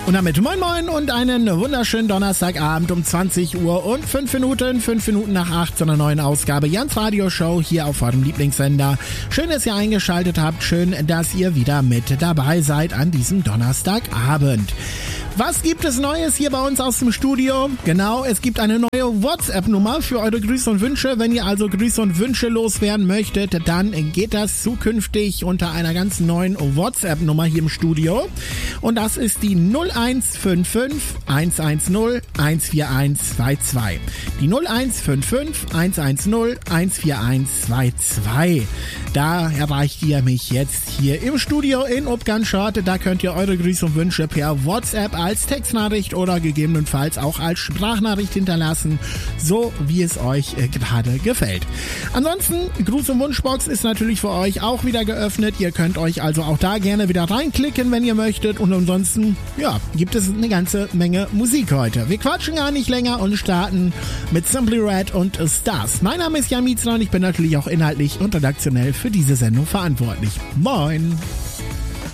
Und damit moin moin und einen wunderschönen Donnerstagabend um 20 Uhr und 5 Minuten nach 8 zu einer neuen Ausgabe Jans Radio Show hier auf eurem Lieblingssender. Schön, dass ihr eingeschaltet habt, schön, dass ihr wieder mit dabei seid an diesem Donnerstagabend. Was gibt es Neues hier bei uns aus dem Studio? Genau, es gibt eine neue WhatsApp-Nummer für eure Grüße und Wünsche. Wenn ihr also Grüße und Wünsche loswerden möchtet, dann geht das zukünftig unter einer ganz neuen WhatsApp-Nummer hier im Studio. Und das ist die 0155 110 14122. Die 0155 110 14122. Da erreicht ihr mich jetzt hier im Studio in Upganschott. Da könnt ihr eure Grüße und Wünsche per WhatsApp als Textnachricht oder gegebenenfalls auch als Sprachnachricht hinterlassen, so wie es euch gerade gefällt. Ansonsten, Gruß- und Wunschbox ist natürlich für euch auch wieder geöffnet. Ihr könnt euch also auch da gerne wieder reinklicken, wenn ihr möchtet. Und ansonsten, ja, gibt es eine ganze Menge Musik heute. Wir quatschen gar nicht länger und starten mit Simply Red und Stars. Mein Name ist Jan Mietzler und ich bin natürlich auch inhaltlich und redaktionell für diese Sendung verantwortlich. Moin!